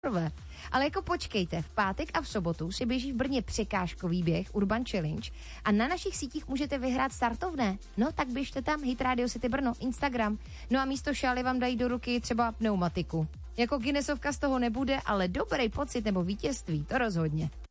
prvé. Ale jako počkejte, v pátek a v sobotu si běží v Brně překážkový běh Urban Challenge a na našich sítích můžete vyhrát startovné. No tak běžte tam, Hit Radio City Brno, Instagram. No a místo šály vám dají do ruky třeba pneumatiku. Jako Guinnessovka z toho nebude, ale dobrý pocit nebo vítězství, to rozhodně.